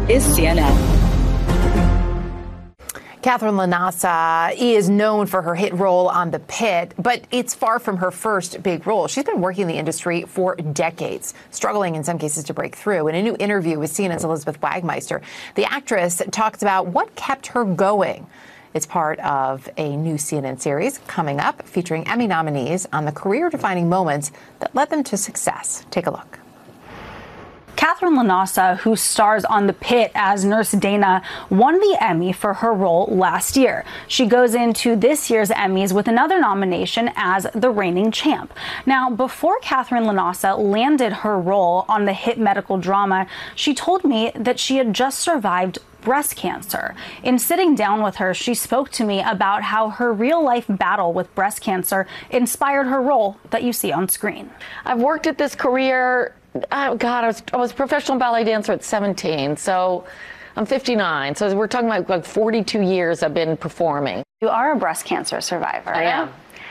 is CNN. Catherine LaNasa is known for her hit role on The Pitt, but it's far from her first big role. She's been working in the industry for decades, struggling in some cases to break through. In a new interview with CNN's Elizabeth Wagmeister, the actress talks about what kept her going. It's part of a new CNN series coming up featuring Emmy nominees on the career-defining moments that led them to success. Take a look. Catherine LaNasa, who stars on The Pitt as Nurse Dana, won the Emmy for her role last year. She goes into this year's Emmys with another nomination as the reigning champ. Now, before Catherine LaNasa landed her role on the hit medical drama, she told me that she had just survived breast cancer. In sitting down with her, she spoke to me about how her real-life battle with breast cancer inspired her role that you see on screen. I've worked at this career. I was a professional ballet dancer at 17, so I'm 59. So we're talking about like 42 years I've been performing. You are a breast cancer survivor. I am.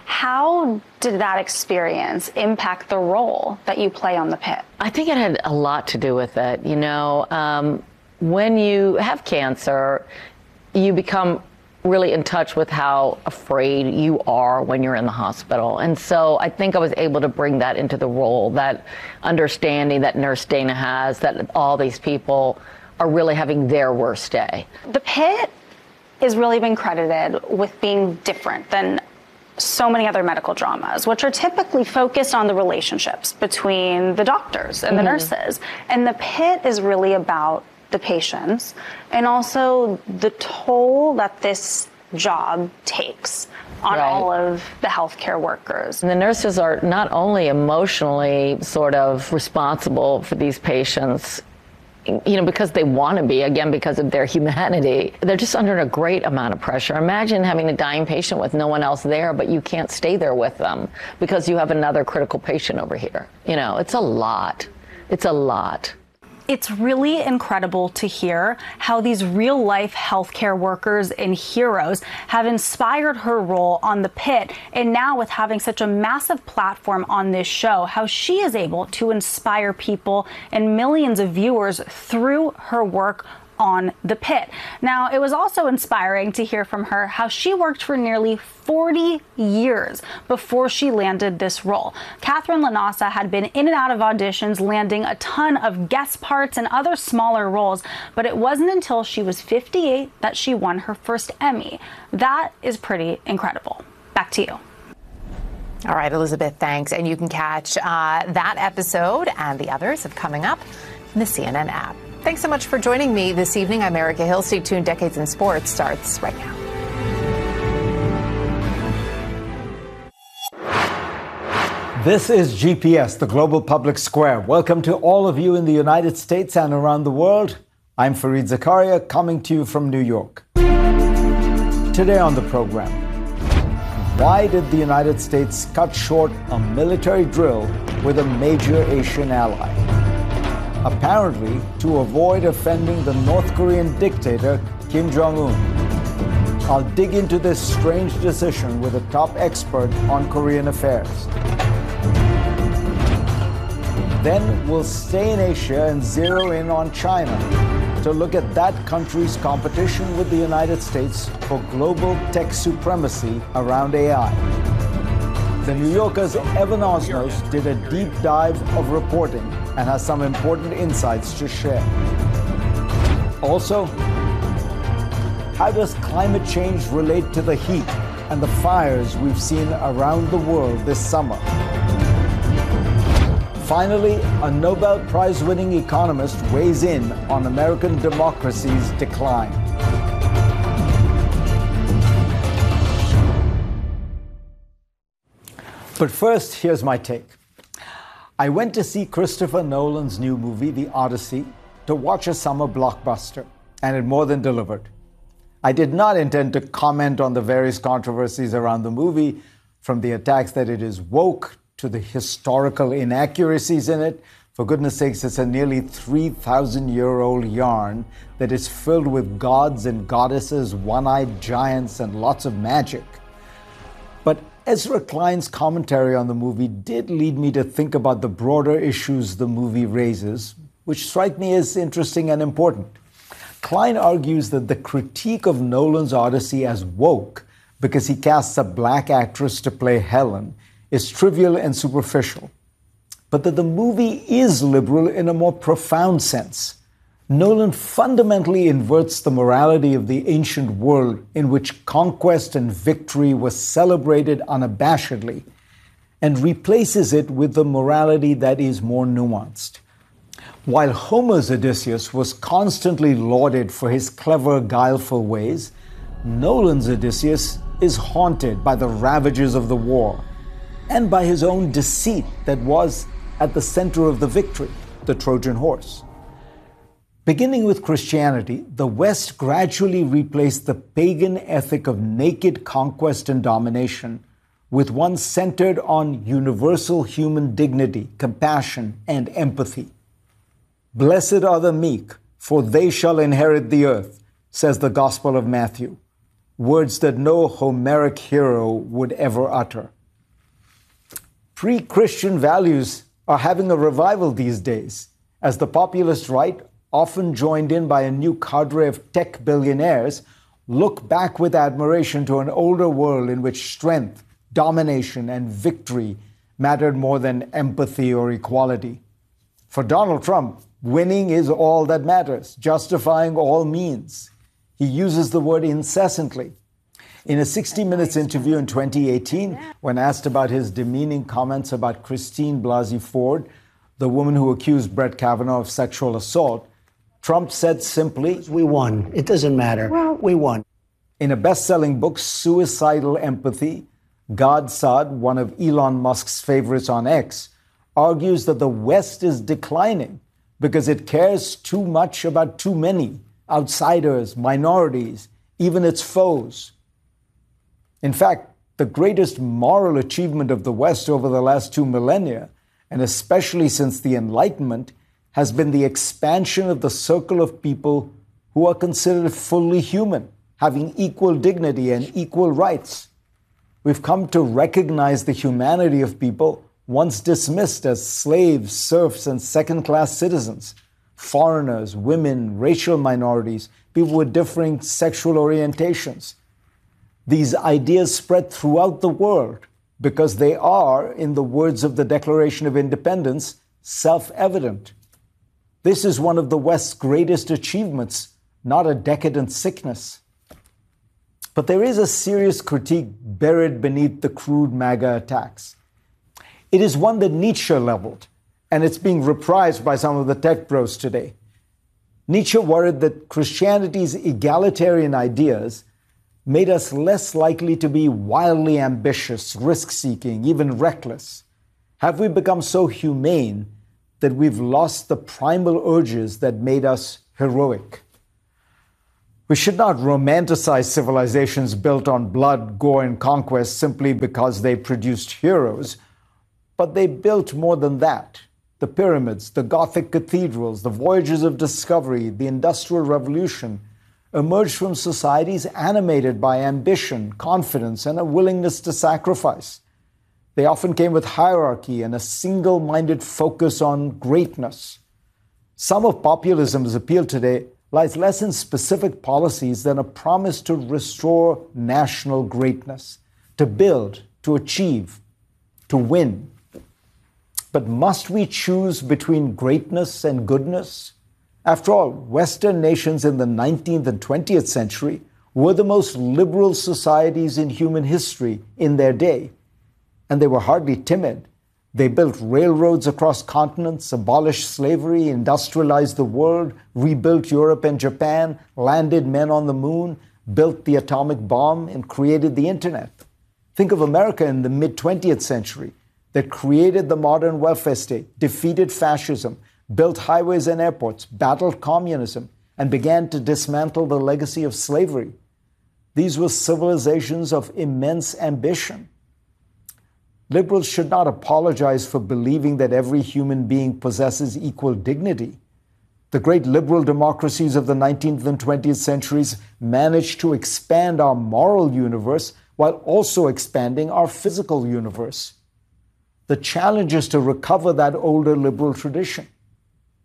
How did that experience impact the role that you play on The Pitt? I think it had a lot to do with it. You know, when you have cancer, you become really in touch with how afraid you are when you're in the hospital. And so I think I was able to bring that into the role, that understanding that Nurse Dana has, that all these people are really having their worst day. The Pitt has really been credited with being different than so many other medical dramas, which are typically focused on the relationships between the doctors and the nurses. And The Pitt is really about the patients and also the toll that this job takes on all of the healthcare workers. And the nurses are not only emotionally sort of responsible for these patients, you know, because they want to be, again, because of their humanity, they're just under a great amount of pressure. Imagine having a dying patient with no one else there, but you can't stay there with them because you have another critical patient over here. You know, it's a lot. It's a lot. It's really incredible to hear how these real-life healthcare workers and heroes have inspired her role on The Pitt, and now with having such a massive platform on this show, how she is able to inspire people and millions of viewers through her work on The Pitt. Now, it was also inspiring to hear from her how she worked for nearly 40 years before she landed this role. Catherine LaNasa had been in and out of auditions, landing a ton of guest parts and other smaller roles, but it wasn't until she was 58 that she won her first Emmy. That is pretty incredible. Back to you. All right, Elizabeth, thanks. And you can catch that episode and the others coming up in the CNN app. Thanks so much for joining me this evening. I'm Erica Hill. Stay tuned. Decades in Sports starts right now. This is GPS, the Global Public Square. Welcome to all of you in the United States and around the world. I'm Fareed Zakaria, coming to you from New York. Today on the program, why did the United States cut short a military drill with a major Asian ally? Apparently to avoid offending the North Korean dictator Kim Jong-un. I'll dig into this strange decision with a top expert on Korean affairs. Then we'll stay in Asia and zero in on China to look at that country's competition with the United States for global tech supremacy around AI. The New Yorker's Evan Osnos did a deep dive of reporting and has some important insights to share. Also, how does climate change relate to the heat and the fires we've seen around the world this summer? Finally, a Nobel Prize-winning economist weighs in on American democracy's decline. But first, here's my take. I went to see Christopher Nolan's new movie, The Odyssey, to watch a summer blockbuster, and it more than delivered. I did not intend to comment on the various controversies around the movie, from the attacks that it is woke to the historical inaccuracies in it. For goodness sakes, it's a nearly 3,000-year-old yarn that is filled with gods and goddesses, one-eyed giants, and lots of magic. But Ezra Klein's commentary on the movie did lead me to think about the broader issues the movie raises, which strike me as interesting and important. Klein argues that the critique of Nolan's Odyssey as woke because he casts a black actress to play Helen is trivial and superficial, but that the movie is liberal in a more profound sense. Nolan fundamentally inverts the morality of the ancient world in which conquest and victory was celebrated unabashedly, and replaces it with the morality that is more nuanced. While Homer's Odysseus was constantly lauded for his clever, guileful ways, Nolan's Odysseus is haunted by the ravages of the war and by his own deceit that was at the center of the victory, the Trojan horse. Beginning with Christianity, the West gradually replaced the pagan ethic of naked conquest and domination with one centered on universal human dignity, compassion, and empathy. Blessed are the meek, for they shall inherit the earth, says the Gospel of Matthew, words that no Homeric hero would ever utter. Pre-Christian values are having a revival these days, as the populist right, often joined in by a new cadre of tech billionaires, look back with admiration to an older world in which strength, domination, and victory mattered more than empathy or equality. For Donald Trump, winning is all that matters, justifying all means. He uses the word incessantly. In a 60 Minutes interview in 2018, when asked about his demeaning comments about Christine Blasey Ford, the woman who accused Brett Kavanaugh of sexual assault, Trump said simply, "We won. It doesn't matter. We won." In a best-selling book, Suicidal Empathy, Gad Saad, one of Elon Musk's favorites on X, argues that the West is declining because it cares too much about too many outsiders, minorities, even its foes. In fact, the greatest moral achievement of the West over the last 2 millennia, and especially since the Enlightenment, has been the expansion of the circle of people who are considered fully human, having equal dignity and equal rights. We've come to recognize the humanity of people once dismissed as slaves, serfs, and second-class citizens, foreigners, women, racial minorities, people with differing sexual orientations. These ideas spread throughout the world because they are, in the words of the Declaration of Independence, self-evident. This is one of the West's greatest achievements, not a decadent sickness. But there is a serious critique buried beneath the crude MAGA attacks. It is one that Nietzsche leveled, and it's being reprised by some of the tech bros today. Nietzsche worried that Christianity's egalitarian ideas made us less likely to be wildly ambitious, risk-seeking, even reckless. Have we become so humane that we've lost the primal urges that made us heroic? We should not romanticize civilizations built on blood, gore, and conquest simply because they produced heroes, but they built more than that. The pyramids, the Gothic cathedrals, the voyages of discovery, the Industrial Revolution emerged from societies animated by ambition, confidence, and a willingness to sacrifice. They often came with hierarchy and a single-minded focus on greatness. Some of populism's appeal today lies less in specific policies than a promise to restore national greatness, to build, to achieve, to win. But must we choose between greatness and goodness? After all, Western nations in the 19th and 20th century were the most liberal societies in human history in their day. And they were hardly timid. They built railroads across continents, abolished slavery, industrialized the world, rebuilt Europe and Japan, landed men on the moon, built the atomic bomb, and created the internet. Think of America in the mid-20th century that created the modern welfare state, defeated fascism, built highways and airports, battled communism, and began to dismantle the legacy of slavery. These were civilizations of immense ambition. Liberals should not apologize for believing that every human being possesses equal dignity. The great liberal democracies of the 19th and 20th centuries managed to expand our moral universe while also expanding our physical universe. The challenge is to recover that older liberal tradition.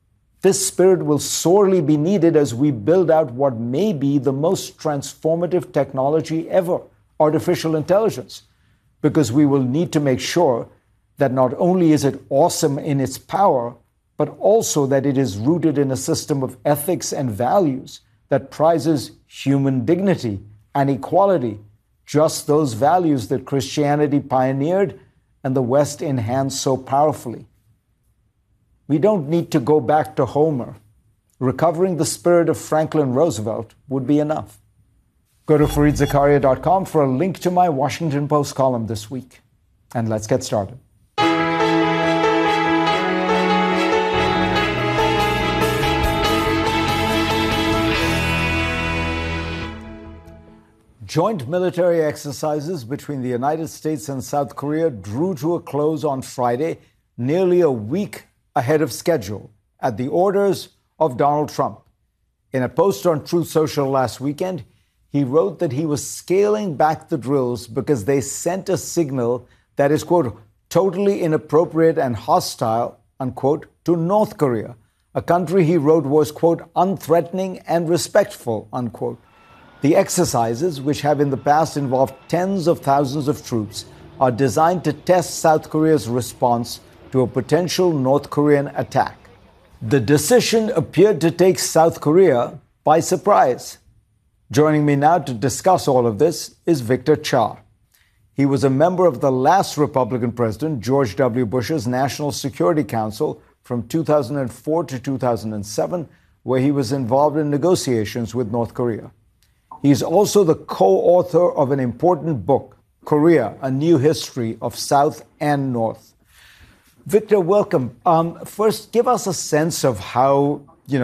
This spirit will sorely be needed as we build out what may be the most transformative technology ever, artificial intelligence, because we will need to make sure that not only is it awesome in its power, but also that it is rooted in a system of ethics and values that prizes human dignity and equality, just those values that Christianity pioneered and the West enhanced so powerfully. We don't need to go back to Homer. Recovering the spirit of Franklin Roosevelt would be enough. Go to FareedZakaria.com for a link to my Washington Post column this week. And let's get started. Joint military exercises between the United States and South Korea drew to a close on Friday, nearly a week ahead of schedule, at the orders of Donald Trump. In a post on Truth Social last weekend, he wrote that he was scaling back the drills because they sent a signal that is, quote, totally inappropriate and hostile, unquote, to North Korea, a country he wrote was, quote, unthreatening and respectful, unquote. The exercises, which have in the past involved tens of thousands of troops, are designed to test South Korea's response to a potential North Korean attack. The decision appeared to take South Korea by surprise. Joining me now to discuss all of this is Victor Cha. He was a member of the last Republican president, George W. Bush's National Security Council from 2004 to 2007, where he was involved in negotiations with North Korea. He's also the co-author of an important book, Korea, A New History of South and North. Victor, welcome. First, give us a sense of how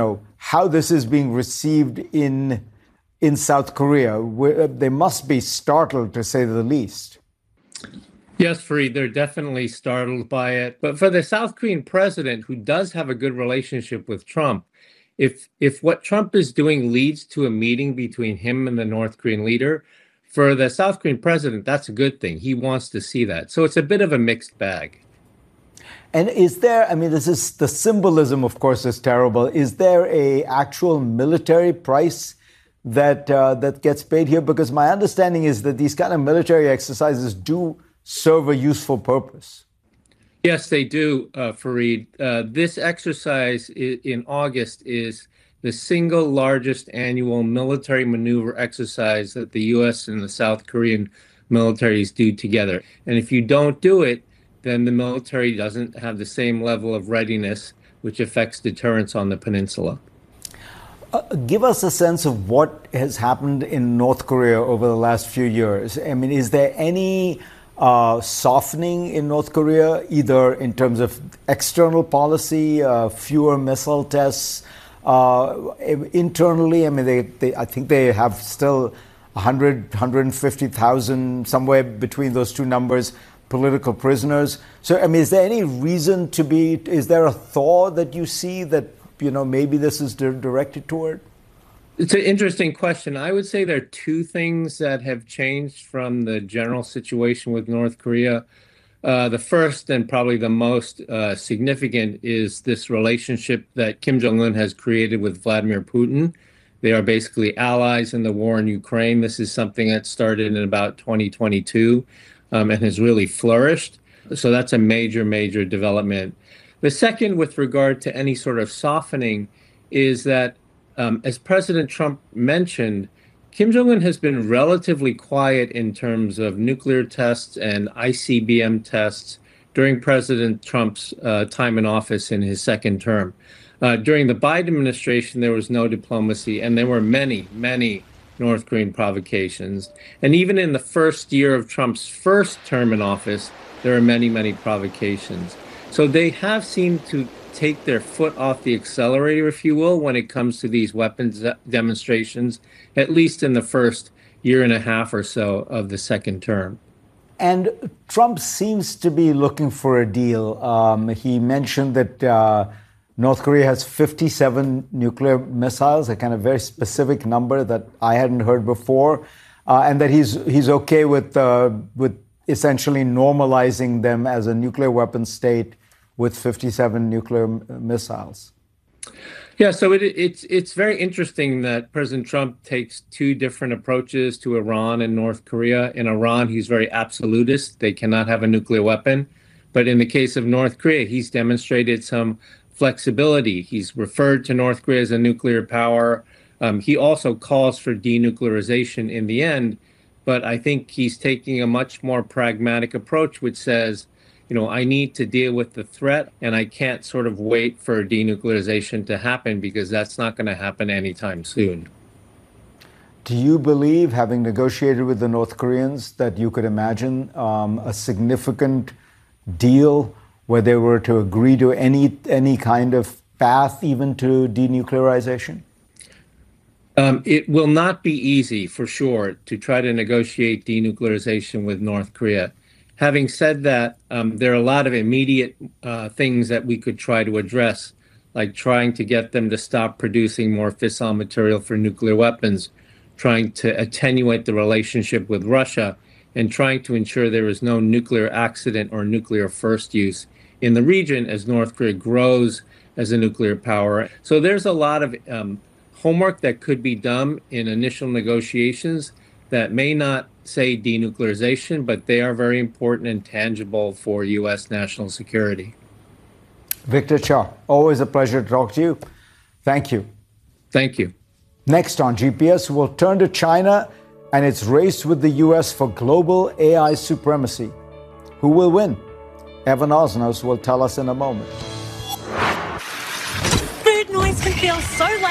this is being received in South Korea. They must be startled, to say the least. Yes, Fareed, they're definitely startled by it. But for the South Korean president, who does have a good relationship with Trump, if what Trump is doing leads to a meeting between him and the North Korean leader, for the South Korean president, that's a good thing. He wants to see that. So it's a bit of a mixed bag. And is there, this is the symbolism, of course, is terrible. Is there a actual military price that gets paid here? Because my understanding is that these kind of military exercises do serve a useful purpose. Yes, they do, Fareed. This exercise in August is the single largest annual military maneuver exercise that the U.S. and the South Korean militaries do together. And if you don't do it, then the military doesn't have the same level of readiness, which affects deterrence on the peninsula. Give us a sense of what has happened in North Korea over the last few years. Is there any softening in North Korea, either in terms of external policy, fewer missile tests, internally? I think they have still 100, 150,000, somewhere between those two numbers, political prisoners. So, is there any reason is there a thaw that you see that, maybe this is directed toward? It's an interesting question. I would say there are two things that have changed from the general situation with North Korea. The first and probably the most significant is this relationship that Kim Jong-un has created with Vladimir Putin. They are basically allies in the war in Ukraine. This is something that started in about 2022 and has really flourished. So that's a major, major development. The second, with regard to any sort of softening, is that as President Trump mentioned, Kim Jong-un has been relatively quiet in terms of nuclear tests and ICBM tests during President Trump's time in office in his second term. During the Biden administration, there was no diplomacy, and there were many, many North Korean provocations. And even in the first year of Trump's first term in office, there are many, many provocations. So they have seemed to take their foot off the accelerator, if you will, when it comes to these weapons demonstrations, at least in the first year and a half or so of the second term. And Trump seems to be looking for a deal. He mentioned that North Korea has 57 nuclear missiles, a kind of very specific number that I hadn't heard before, and that he's okay with essentially normalizing them as a nuclear weapon state with 57 nuclear missiles. Yeah, so it's very interesting that President Trump takes two different approaches to Iran and North Korea. In Iran, he's very absolutist. They cannot have a nuclear weapon. But in the case of North Korea, he's demonstrated some flexibility. He's referred to North Korea as a nuclear power. He also calls for denuclearization in the end. But I think he's taking a much more pragmatic approach, which says, I need to deal with the threat, and I can't sort of wait for denuclearization to happen because that's not going to happen anytime soon. Do you believe, having negotiated with the North Koreans, that you could imagine a significant deal where they were to agree to any kind of path, even to denuclearization? It will not be easy, for sure, to try to negotiate denuclearization with North Korea. Having said that, there are a lot of immediate things that we could try to address, like trying to get them to stop producing more fissile material for nuclear weapons, trying to attenuate the relationship with Russia, and trying to ensure there is no nuclear accident or nuclear first use in the region as North Korea grows as a nuclear power. So there's a lot of homework that could be done in initial negotiations that may not say denuclearization, but they are very important and tangible for U.S. national security. Victor Cha, always a pleasure to talk to you. Thank you. Thank you. Next on GPS, we'll turn to China and its race with the U.S. for global AI supremacy. Who will win? Evan Osnos will tell us in a moment. Food noise can feel so loud